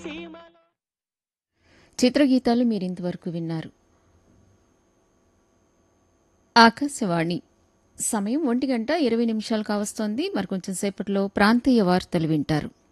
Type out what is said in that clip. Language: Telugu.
చిత్రగీతాలు మీరింతవరకు విన్నారు. ఆకాశవాణి సమయం 1:20 కావస్తోంది. మరి కొంచెం సేపట్లో ప్రాంతీయ వార్తలు వింటారు.